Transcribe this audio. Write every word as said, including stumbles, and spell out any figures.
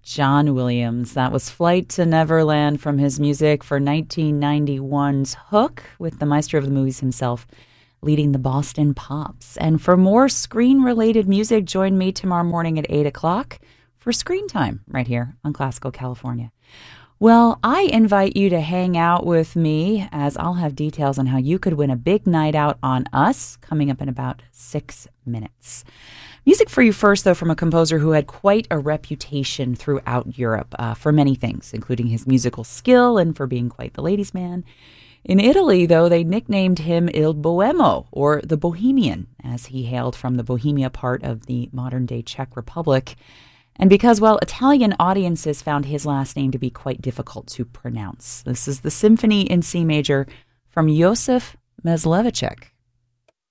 John Williams. That was Flight to Neverland from his music for nineteen ninety-one's Hook, with the maestro of the movies himself leading the Boston Pops. And for more screen-related music, join me tomorrow morning at eight o'clock for Screen Time right here on Classical California. Well, I invite you to hang out with me, as I'll have details on how you could win a big night out on us coming up in about six minutes. Music for you first, though, from a composer who had quite a reputation throughout Europe uh, for many things, including his musical skill and for being quite the ladies' man. In Italy, though, they nicknamed him Il Boemo, or the Bohemian, as he hailed from the Bohemia part of the modern-day Czech Republic. And because, well, Italian audiences found his last name to be quite difficult to pronounce. This is the Symphony in C major from Josef Mysliveček.